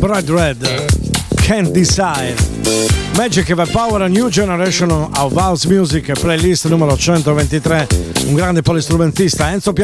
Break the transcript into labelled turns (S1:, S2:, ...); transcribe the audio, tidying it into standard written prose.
S1: Bright Red, Can't Decide. Magic of a Power, a New Generation of House Music, playlist numero 123. Un grande polistrumentista, Enzo